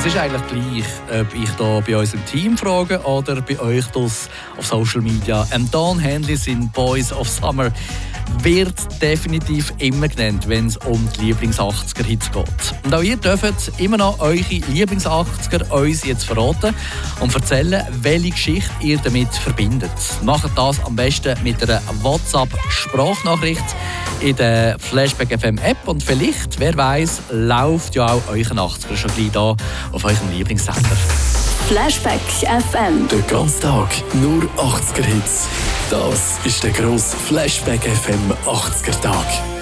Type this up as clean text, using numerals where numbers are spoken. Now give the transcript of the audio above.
Es ist eigentlich gleich, ob ich hier bei unserem Team frage oder bei euch das auf Social Media. Don Henley, sind Boys of Summer, wird definitiv immer genannt, wenn es um die Lieblings-80er-Hits geht. Und auch ihr dürft immer noch eure Lieblings-80er uns jetzt verraten und erzählen, welche Geschichte ihr damit verbindet. Macht das am besten mit einer WhatsApp-Sprachnachricht in der Flashback FM App und vielleicht, wer weiß, läuft ja auch euren 80er schon gleich da auf eurem Lieblingssender. Flashback FM. Den ganzen Tag nur 80er Hits. Das ist der grosse Flashback FM 80er Tag.